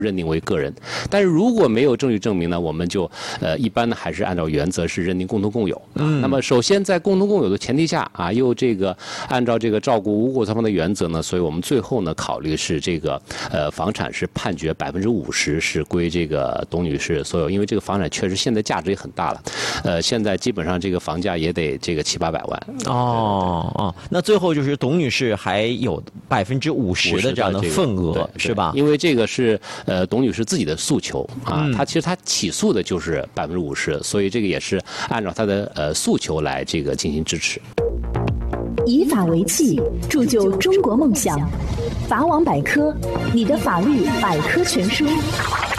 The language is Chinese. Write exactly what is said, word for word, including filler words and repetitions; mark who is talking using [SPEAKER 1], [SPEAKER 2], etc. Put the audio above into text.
[SPEAKER 1] 认定为个人。但是如果没有证据证明呢，我们就呃一般呢还是按照原则是认定共同共有。嗯，那么首先在共同共有的前提下啊，又这个按照这个照顾无过错方的原则呢，所以我们最后呢考虑是这个呃房产是判决百分之五十是归这个董女士所有，因为这个房产确实现在价值也很大了，呃，现在基本上这个房价也得这个七八百万。
[SPEAKER 2] 哦哦，那最后就是董女士还有百分之五十的这样的份额，
[SPEAKER 1] 这个、
[SPEAKER 2] 是吧？
[SPEAKER 1] 因为这个是呃董女士自己的诉求啊，她、嗯、其实她起诉的就是百分之五十，所以这个也是按照她的呃诉求来这个进行支持。
[SPEAKER 3] 以法为器，铸就中国梦想。法网百科，你的法律百科全书。